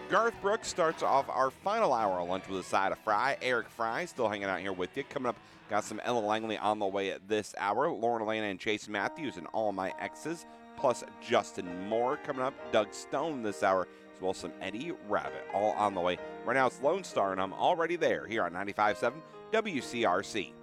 Garth Brooks starts off our final hour of Lunch with a Side of Fry. Eric Fry still hanging out here with you. Coming up, got some Ella Langley on the way at this hour. Lauren Elena and Chase Matthews and All My Exes, plus Justin Moore coming up. Doug Stone this hour, as well as some Eddie Rabbit, all on the way. Right now it's Lone Star, and I'm already there here on 95.7 WCRC.